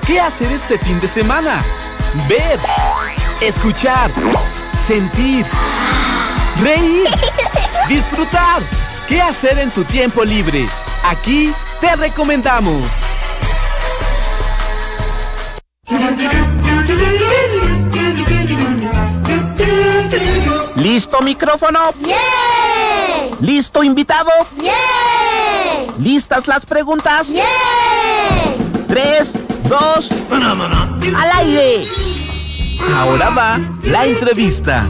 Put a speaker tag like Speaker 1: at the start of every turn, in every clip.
Speaker 1: ¿Qué hacer este fin de semana? Ver, escuchar, sentir, reír, disfrutar. ¿Qué hacer en tu tiempo libre? Aquí te recomendamos. ¿Listo micrófono?
Speaker 2: ¡Yeah!
Speaker 1: ¿Listo invitado?
Speaker 2: ¡Yeah!
Speaker 1: ¿Listas las preguntas?
Speaker 2: ¡Yeah!
Speaker 1: 3, 2, ¡al aire! Ahora va la entrevista.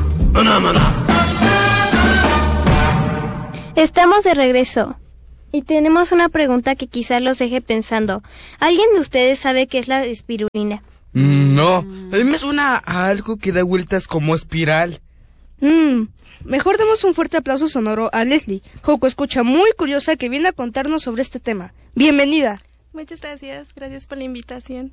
Speaker 3: Estamos de regreso y tenemos una pregunta que quizás los deje pensando. ¿Alguien de ustedes sabe qué es la espirulina?
Speaker 4: No, a mí me suena a algo que da vueltas como espiral.
Speaker 5: Mejor demos un fuerte aplauso sonoro a Leslie, Joco escucha muy curiosa que viene a contarnos sobre este tema. Bienvenida.
Speaker 6: Muchas gracias por la invitación.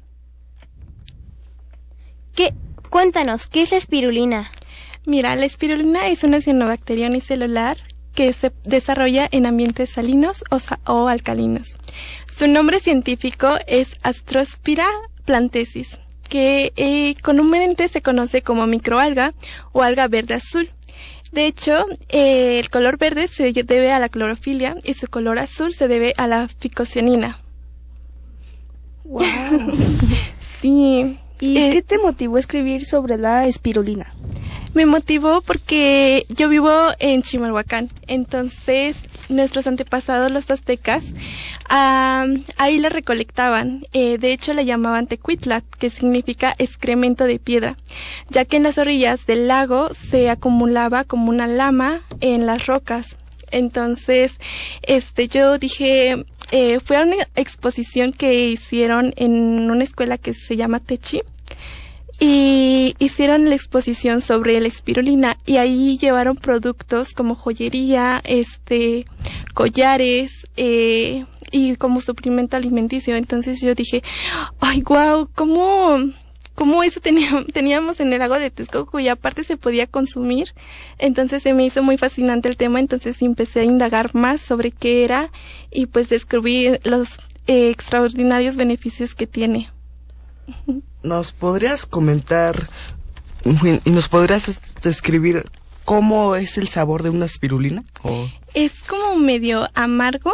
Speaker 3: Cuéntanos, ¿qué es la espirulina?
Speaker 6: Mira, la espirulina es una cianobacteria unicelular que se desarrolla en ambientes salinos o alcalinos. Su nombre científico es Astrospira plantensis, que comúnmente se conoce como microalga o alga verde azul. De hecho, el color verde se debe a la clorofilia y su color azul se debe a la ficocianina.
Speaker 5: Wow.
Speaker 6: Sí.
Speaker 5: ¿Y qué te motivó a escribir sobre la espirulina?
Speaker 6: Me motivó porque yo vivo en Chimalhuacán, entonces nuestros antepasados, los aztecas, ahí la recolectaban. De hecho, la llamaban tecuitla, que significa excremento de piedra, ya que en las orillas del lago se acumulaba como una lama en las rocas. Entonces, yo dije, fue a una exposición que hicieron en una escuela que se llama Techi, y hicieron la exposición sobre la espirulina y ahí llevaron productos como joyería, collares y como suplemento alimenticio. Entonces yo dije, ay, guau, ¿cómo eso teníamos en el lago de Texcoco y aparte se podía consumir? Entonces se me hizo muy fascinante el tema, entonces empecé a indagar más sobre qué era y pues descubrí los extraordinarios beneficios que tiene.
Speaker 4: ¿Nos podrías comentar y nos podrías describir cómo es el sabor de una espirulina?
Speaker 6: Es como medio amargo,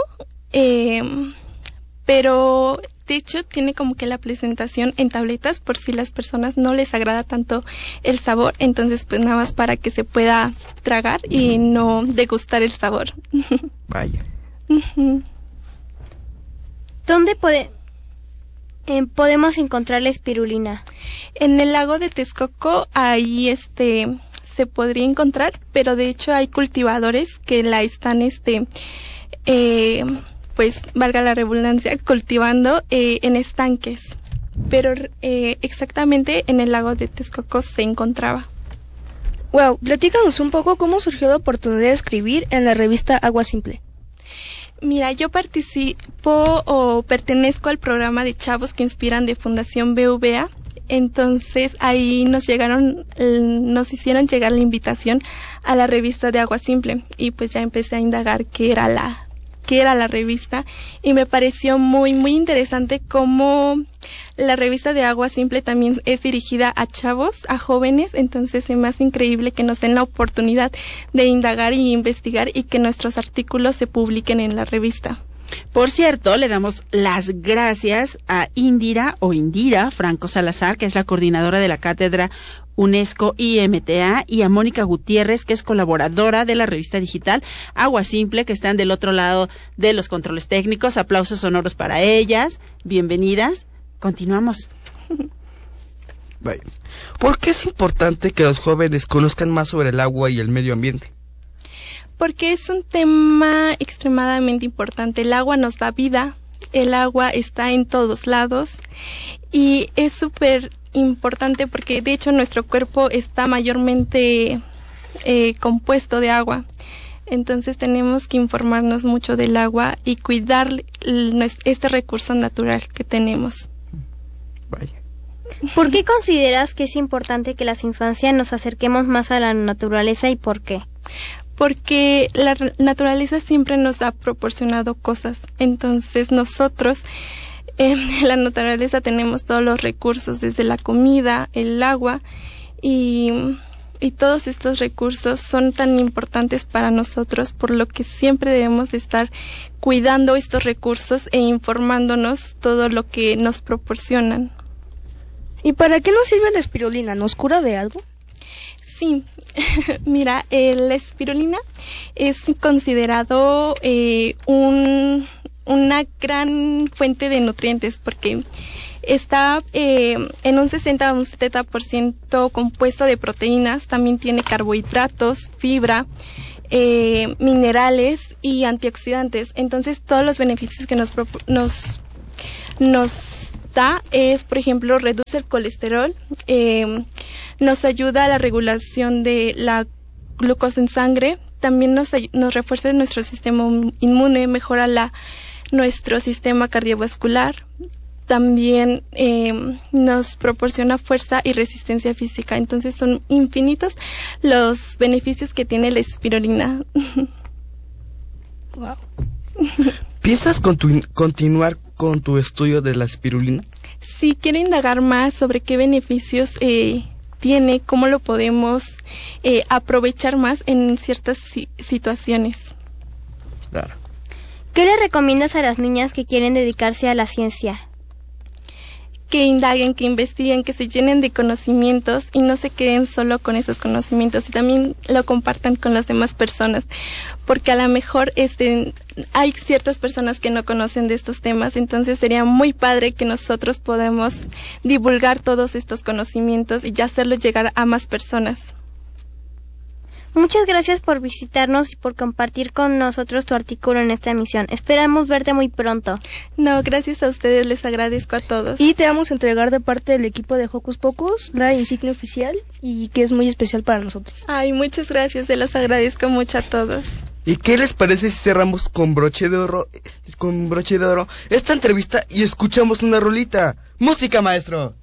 Speaker 6: pero de hecho tiene como que la presentación en tabletas por si las personas no les agrada tanto el sabor, entonces pues nada más para que se pueda tragar y no degustar el sabor.
Speaker 4: Vaya.
Speaker 3: ¿Dónde podemos encontrar la espirulina?
Speaker 6: En el lago de Texcoco, ahí se podría encontrar, pero de hecho hay cultivadores que la están pues valga la redundancia, cultivando en estanques, pero exactamente en el lago de Texcoco se encontraba.
Speaker 5: Wow, platícanos un poco cómo surgió la oportunidad de escribir en la revista Agua Simple.
Speaker 6: Mira, yo pertenezco al programa de Chavos que Inspiran de Fundación BVA, entonces ahí nos hicieron llegar la invitación a la revista de Agua Simple y pues ya empecé a indagar qué era la revista y me pareció muy muy interesante cómo la revista de Agua Simple también es dirigida a chavos, a jóvenes, entonces es más increíble que nos den la oportunidad de indagar y investigar y que nuestros artículos se publiquen en la revista.
Speaker 7: Por cierto, le damos las gracias a Indira Franco Salazar, que es la coordinadora de la cátedra UNESCO IMTA, y a Mónica Gutiérrez, que es colaboradora de la revista digital Agua Simple, que están del otro lado de los controles técnicos. Aplausos sonoros para ellas. Bienvenidas. Continuamos.
Speaker 4: ¿Por qué es importante que los jóvenes conozcan más sobre el agua y el medio ambiente?
Speaker 6: Porque es un tema extremadamente importante. El agua nos da vida, el agua está en todos lados y es súper importante porque de hecho nuestro cuerpo está mayormente compuesto de agua. Entonces tenemos que informarnos mucho del agua y cuidar este recurso natural que tenemos.
Speaker 4: Vaya.
Speaker 3: ¿Por qué consideras que es importante que las infancias nos acerquemos más a la naturaleza y por qué?
Speaker 6: Porque la naturaleza siempre nos ha proporcionado cosas, entonces nosotros En la naturaleza tenemos todos los recursos, desde la comida, el agua, y todos estos recursos son tan importantes para nosotros, por lo que siempre debemos de estar cuidando estos recursos e informándonos todo lo que nos proporcionan.
Speaker 5: ¿Y para qué nos sirve la espirulina? ¿Nos cura de algo?
Speaker 6: Sí, mira, la espirulina es considerado una gran fuente de nutrientes porque está en un 60 a un 70% compuesto de proteínas, también tiene carbohidratos, fibra, minerales y antioxidantes. Entonces, todos los beneficios que nos da es, por ejemplo, reduce el colesterol, nos ayuda a la regulación de la glucosa en sangre, también nos refuerza nuestro sistema inmune, mejora nuestro sistema cardiovascular, también nos proporciona fuerza y resistencia física. Entonces son infinitos los beneficios que tiene la espirulina.
Speaker 5: Wow.
Speaker 4: ¿Piensas continuar con tu estudio de la espirulina?
Speaker 6: Sí, quiero indagar más sobre qué beneficios tiene, cómo lo podemos aprovechar más en ciertas situaciones.
Speaker 4: Claro.
Speaker 3: ¿Qué le recomiendas a las niñas que quieren dedicarse a la ciencia?
Speaker 6: Que indaguen, que investiguen, que se llenen de conocimientos y no se queden solo con esos conocimientos y también lo compartan con las demás personas, porque a lo mejor hay ciertas personas que no conocen de estos temas, entonces sería muy padre que nosotros podamos divulgar todos estos conocimientos y ya hacerlos llegar a más personas.
Speaker 3: Muchas gracias por visitarnos y por compartir con nosotros tu artículo en esta emisión. Esperamos verte muy pronto.
Speaker 6: No, gracias a ustedes, les agradezco a todos.
Speaker 5: Y te vamos a entregar de parte del equipo de Hocus Pocus la insignia oficial y que es muy especial para nosotros.
Speaker 6: Ay, muchas gracias, se los agradezco mucho a todos.
Speaker 4: ¿Y qué les parece si cerramos con broche de oro esta entrevista y escuchamos una rolita? ¡Música, maestro!